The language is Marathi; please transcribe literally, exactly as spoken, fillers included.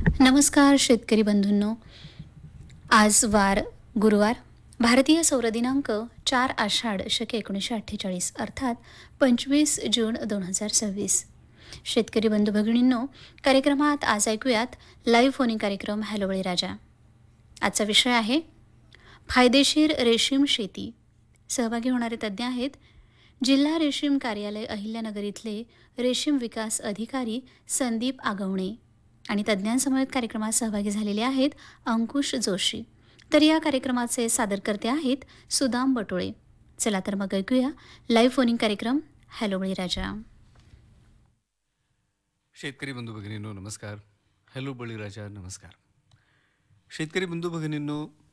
नमस्कार शेतकरी बंधूंनो. आज वार गुरुवार. भारतीय सौर दिनांक चार आषाढ शके एकोणीसशे अठ्ठेचाळीस अर्थात पंचवीस जून दोन हजार सव्वीस. शेतकरी बंधू भगिनींनो, कार्यक्रमात आज ऐकूयात लाईव्ह फोनिंग कार्यक्रम हॅलो बळीराजा. आजचा विषय आहे फायदेशीर रेशीम शेती. सहभागी होणारे तज्ज्ञ आहेत जिल्हा रेशीम कार्यालय अहिल्यानगर इथले रेशीम विकास अधिकारी संदीप आगवणे आणि तज्ज्ञांसमवेत कार्यक्रमात सहभागी झालेले आहेत अंकुश जोशी. तर या कार्यक्रमाचे सादरकर्ते आहेत सुदाम बटोळे. चला तर मग ऐकूया लाईव्ह फोनिंग कार्यक्रम हॅलो बळीराजा. शेतकरी बंधू भगिनींनो नमस्कार. हॅलो बळीराजा नमस्कार. शेतकरी बंधू भगिनींनो,